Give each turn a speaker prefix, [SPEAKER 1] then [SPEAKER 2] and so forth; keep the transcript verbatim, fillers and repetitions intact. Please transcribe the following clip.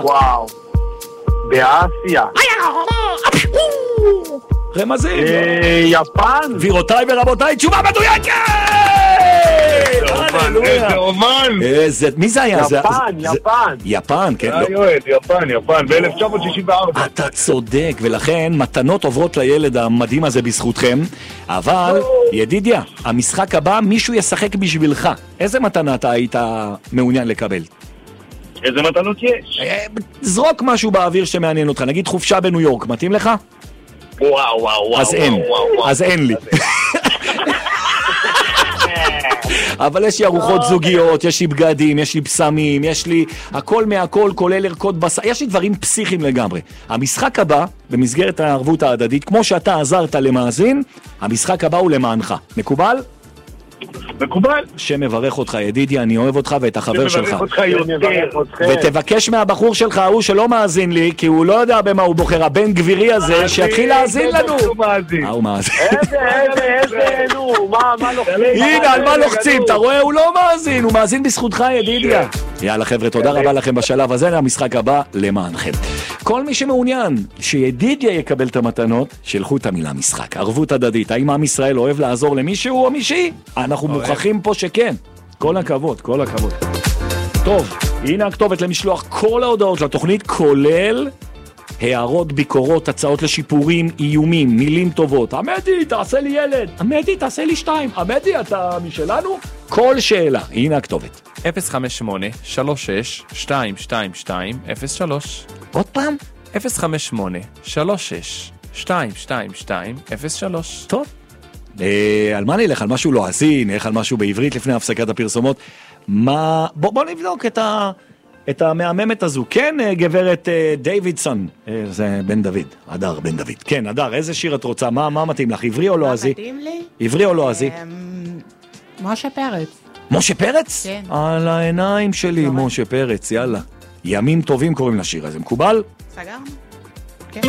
[SPEAKER 1] וואו. באסיה.
[SPEAKER 2] רמזים.
[SPEAKER 1] יפן.
[SPEAKER 2] גבירותיי ורבותיי, תשובה מדויקת!
[SPEAKER 3] איזה אומן.
[SPEAKER 2] איזה, מי זה היה?
[SPEAKER 1] יפן, יפן.
[SPEAKER 2] יפן, כן.
[SPEAKER 3] יפן, יפן, ב-אלף תשע מאות שישים וארבע.
[SPEAKER 2] אתה צודק, ולכן מתנות עוברות לילד המדהים הזה בזכותכם, אבל ידידיה, המשחק הבא מישהו ישחק בשבילך. איזה מתנה אתה היית מעוניין לקבל?
[SPEAKER 3] איזה מתנות יש?
[SPEAKER 2] זרוק משהו באוויר שמעניין אותך, נגיד חופשה בניו יורק, מתאים לך?
[SPEAKER 3] וואו, וואו, וואו.
[SPEAKER 2] אז אין, אז אין לי. אבל יש לי ארוחות זוגיות, יש לי בגדים, יש לי פסמים, יש לי הכל מהכל, כולל ערכות בשר, יש לי דברים פסיכיים לגמרי. המשחק הבא, במסגרת הערבות ההדדית, כמו שאתה עזרת למאזין, המשחק הבא הוא למענך. מקובל?
[SPEAKER 3] מקובל.
[SPEAKER 2] שמברך אותך ידידיה, אני אוהב אותך ואת החבר שלך.
[SPEAKER 3] שמברך אותך יותר.
[SPEAKER 2] ותבקש מהבחור שלך, הוא שלא מאזין לי, כי הוא לא יודע במה הוא בוחר, הבן גבירי הזה, שיתחיל להאזין לנו.
[SPEAKER 3] הוא מאזין.
[SPEAKER 2] הוא מאזין.
[SPEAKER 1] איזה, איזה, איזה, נו, מה, מה לוחצים?
[SPEAKER 2] הנה, על מה לוחצים? אתה רואה? הוא לא מאזין, הוא מאזין בזכותך ידידיה. יאללה חבר'ה, תודה רבה לכם בשלב הזה, המשחק הבא למענכם. כל מי שמעוניין שידידיה יקבל את המתנות, שלחו את המילה משחק. ערבות הדדית, האם עם ישראל אוהב לעזור למישהו או מישהי? אנחנו מוכרחים פה שכן. כל הכבוד, כל הכבוד. טוב, הנה הכתובת למשלוח כל ההודעות של התוכנית, כולל הערות, ביקורות, הצעות לשיפורים, איומים, מילים טובות. עמדי, תעשה לי ילד. עמדי, תעשה לי שתיים. עמדי, אתה משלנו? כל שאלה. הנה הכתובת.
[SPEAKER 4] אפס חמש שמונה שלוש שש שתיים שתיים שתיים אפס שלוש.
[SPEAKER 2] עוד פעם?
[SPEAKER 4] אפס חמש שמונה שלוש שש שתיים שתיים שתיים אפס שלוש.
[SPEAKER 2] טוב. אה, על מה נלך? על משהו לועזי? נלך על משהו בעברית לפני הפסקת הפרסומות? מה... בוא, בוא נבדוק את ה... את המאממת הזו. כן, גברת דיווידסון. זה בן דוד. אדר בן דוד. כן, אדר, איזה שיר את רוצה? מה, מה מתאים לך? עברי או לועזי?
[SPEAKER 5] מה מתאים לי?
[SPEAKER 2] עברי או לועזי?
[SPEAKER 5] משה פרץ.
[SPEAKER 2] משה פרץ?
[SPEAKER 5] כן.
[SPEAKER 2] על העיניים שלי, משה פרץ, יאללה. ימים טובים קוראים לשיר הזה. מקובל?
[SPEAKER 5] סגרנו.